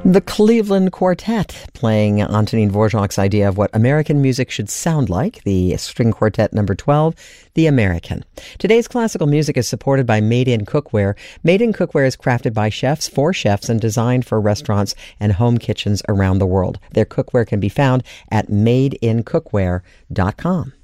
The Cleveland Quartet, playing Antonin Dvorak's idea of what American music should sound like, the string quartet number 12, The American. Today's classical music is supported by Made in Cookware. Made in Cookware is crafted by chefs for chefs and designed for restaurants and home kitchens around the world. Their cookware can be found at madeincookware.com.